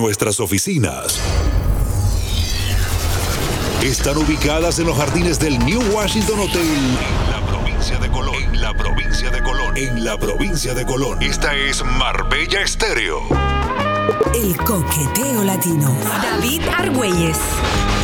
Nuestras oficinas están ubicadas en los jardines del New Washington Hotel en la provincia de Colón. Esta es Marbella Estéreo. El coqueteo latino. David Argüelles.